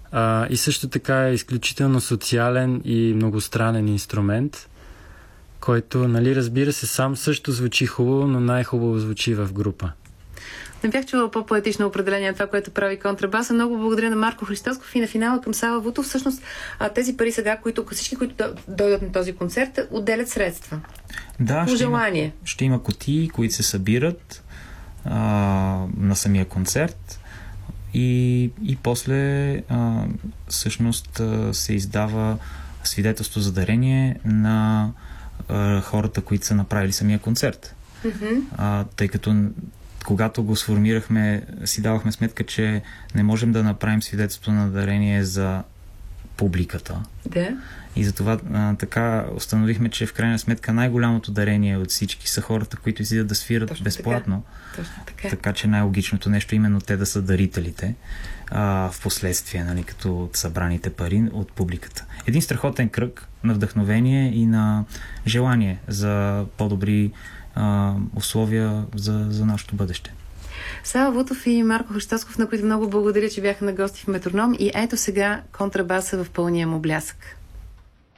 И също така е изключително социален и многостранен инструмент, който, нали, разбира се, сам също звучи хубаво, но най-хубаво звучи в група. Не бях чувала по-поетично определение на това, което прави контрабаса. Много благодаря на Марко Христосков и на финала към Сава Вутов. Всъщност тези пари сега, всички, които дойдат на този концерт, отделят средства. Да, по желание. Ще има кутии, които се събират на самия концерт и после всъщност се издава свидетелство за дарение на хората, които са направили самия концерт. Тъй като когато го сформирахме, си давахме сметка, че не можем да направим свидетелство на дарение за публиката. Да. И затова така установихме, че в крайна сметка най-голямото дарение от всички са хората, които излизат да свират точно безплатно. Така. Така че най-логичното нещо именно те да са дарителите в последствие, нали, като от събраните пари от публиката. Един страхотен кръг на вдъхновение и на желание за по-добри условия за нашето бъдеще. Сава Вутов и Марко Христосков, на които много благодаря, че бяха на гости в Метроном, и ето сега контрабаса в пълния му блясък.